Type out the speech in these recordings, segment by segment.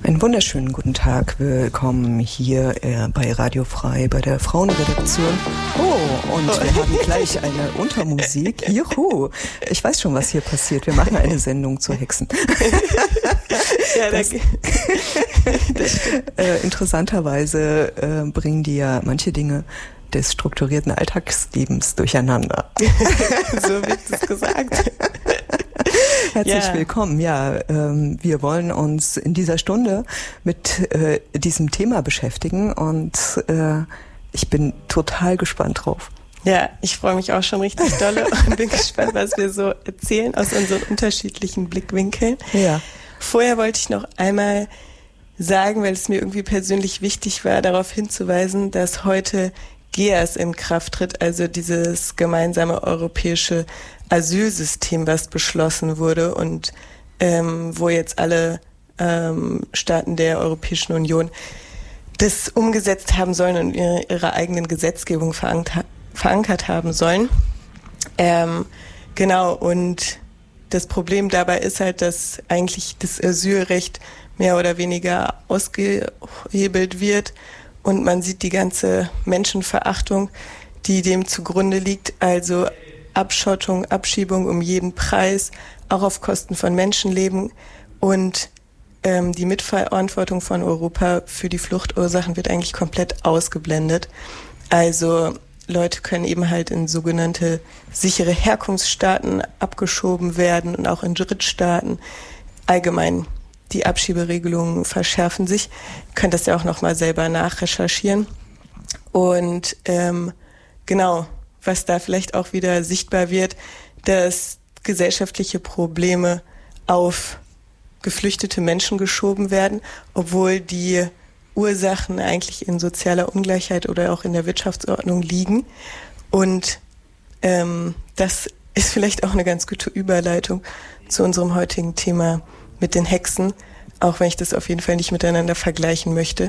Einen wunderschönen guten Tag. Willkommen hier bei Radio Frei, bei der Frauenredaktion. Und wir haben gleich eine Untermusik. Juhu! Ich weiß schon, was hier passiert. Wir machen eine Sendung zu Hexen. Ja, danke. Interessanterweise bringen die ja manche Dinge des strukturierten Alltagslebens durcheinander. So wird es gesagt. Herzlich willkommen. Ja, wir wollen uns in dieser Stunde mit diesem Thema beschäftigen und ich bin total gespannt drauf. Ja, ich freue mich auch schon richtig dolle und bin gespannt, was wir so erzählen aus unseren unterschiedlichen Blickwinkeln. Ja. Vorher wollte ich noch einmal sagen, weil es mir irgendwie persönlich wichtig war, darauf hinzuweisen, dass heute GEAS in Kraft tritt, also dieses gemeinsame europäische Asylsystem, was beschlossen wurde und wo jetzt alle Staaten der Europäischen Union das umgesetzt haben sollen und ihre eigenen Gesetzgebung verankert haben sollen. Genau, und das Problem dabei ist halt, dass eigentlich das Asylrecht mehr oder weniger ausgehebelt wird und man sieht die ganze Menschenverachtung, die dem zugrunde liegt, also Abschottung, Abschiebung um jeden Preis, auch auf Kosten von Menschenleben und die Mitverantwortung von Europa für die Fluchtursachen wird eigentlich komplett ausgeblendet. Also Leute können eben halt in sogenannte sichere Herkunftsstaaten abgeschoben werden und auch in Drittstaaten. Allgemein die Abschieberegelungen verschärfen sich. Ihr könnt das ja auch nochmal selber nachrecherchieren. Und genau, was da vielleicht auch wieder sichtbar wird, dass gesellschaftliche Probleme auf geflüchtete Menschen geschoben werden, obwohl die Ursachen eigentlich in sozialer Ungleichheit oder auch in der Wirtschaftsordnung liegen. Und das ist vielleicht auch eine ganz gute Überleitung zu unserem heutigen Thema mit den Hexen, auch wenn ich das auf jeden Fall nicht miteinander vergleichen möchte.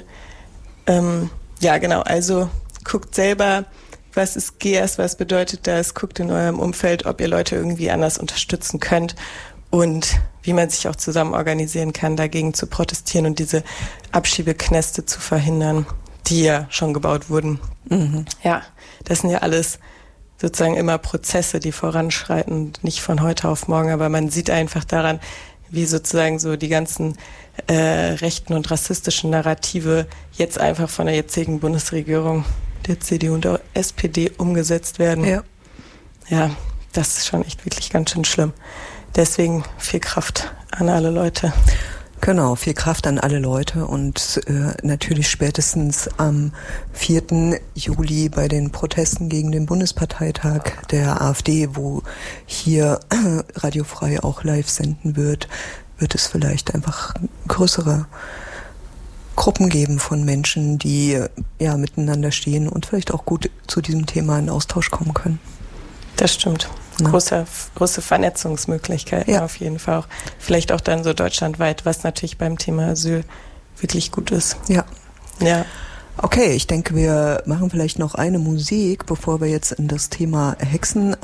Ja, genau, also guckt selber, was ist GEAS, was bedeutet das, guckt in eurem Umfeld, ob ihr Leute irgendwie anders unterstützen könnt und wie man sich auch zusammen organisieren kann, dagegen zu protestieren und diese Abschiebeknäste zu verhindern, die ja schon gebaut wurden. Mhm. Ja, das sind ja alles sozusagen immer Prozesse, die voranschreiten, nicht von heute auf morgen, aber man sieht einfach daran, wie sozusagen so die ganzen rechten und rassistischen Narrative jetzt einfach von der jetzigen Bundesregierung, der CDU und der SPD umgesetzt werden. Ja. Ja, das ist schon echt wirklich ganz schön schlimm. Deswegen viel Kraft an alle Leute. Genau, viel Kraft an alle Leute und natürlich spätestens am 4. Juli bei den Protesten gegen den Bundesparteitag der AfD, wo hier Radio Frei auch live senden wird es vielleicht einfach größere Gruppen geben von Menschen, die ja miteinander stehen und vielleicht auch gut zu diesem Thema in Austausch kommen können. Das stimmt. Ja. Große Vernetzungsmöglichkeiten auf jeden Fall auch. Vielleicht auch dann so deutschlandweit, was natürlich beim Thema Asyl wirklich gut ist. Ja. Ja. Okay, ich denke, wir machen vielleicht noch eine Musik, bevor wir jetzt in das Thema Hexen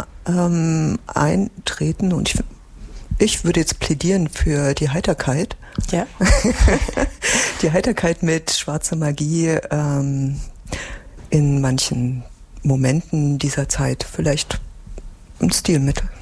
eintreten. Und ich würde jetzt plädieren für die Heiterkeit. Ja. Die Heiterkeit mit schwarzer Magie in manchen Momenten dieser Zeit vielleicht ein Stilmittel.